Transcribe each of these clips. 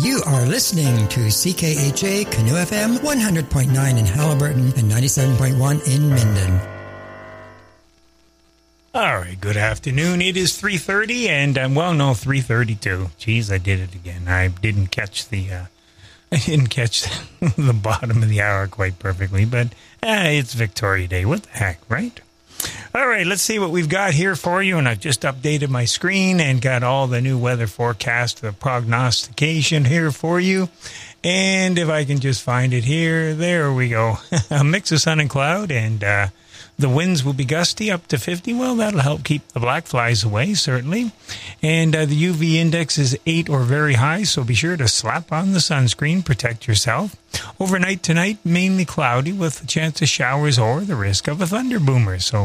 You are listening to CKHA Canoe FM 100.9 in Halliburton and 97.1 in Minden. All right, good afternoon. It is 3:30 and, 3:32. Geez, I did it again. I didn't catch the bottom of the hour quite perfectly, but it's Victoria Day. What the heck, right? All right, let's see what we've got here for you. And I've just updated my screen and got all the new weather forecast, the prognostication here for you. And if I can just find it here, there we go. A mix of sun and cloud, and the winds will be gusty up to 50. Well, that'll help keep the black flies away, certainly. And the UV index is 8 or very high, so be sure to slap on the sunscreen, protect yourself. Overnight tonight, mainly cloudy with a chance of showers or the risk of a thunder boomer. So,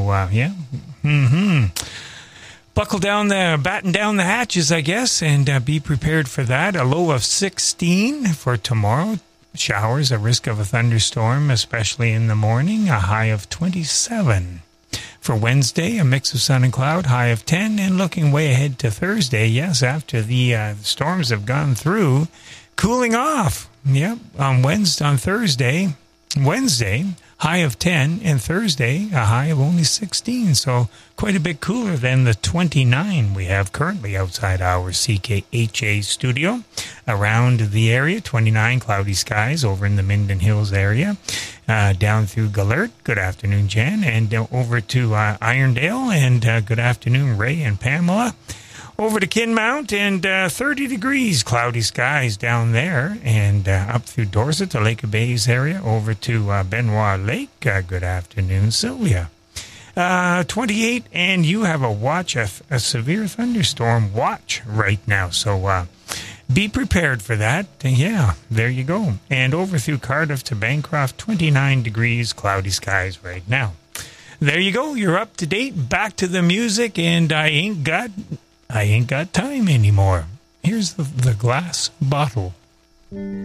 buckle down batten down the hatches, I guess, and be prepared for that. A low of 16 for tomorrow. Showers, a risk of a thunderstorm, especially in the morning, a high of 27. For Wednesday, a mix of sun and cloud, high of 10, and looking way ahead to Thursday, yes, after the storms have gone through, cooling off. Yep, on Thursday, Wednesday, high of 10, and Thursday, a high of only 16. So quite a bit cooler than the 29 we have currently outside our CKHA studio. Around the area, 29 cloudy skies over in the Minden Hills area, down through Gellert. Good afternoon, Jan, and over to Irondale, and good afternoon, Ray and Pamela. Over to Kinmount, and 30 degrees, cloudy skies down there, and up through Dorset to Lake of Bays area, over to Benoit Lake. Good afternoon, Sylvia. 28, and you have a severe thunderstorm watch right now, so be prepared for that. Yeah, there you go. And over through Cardiff to Bancroft, 29 degrees, cloudy skies right now. There you go. You're up to date. Back to the music, and I ain't got time anymore. Here's the glass bottle.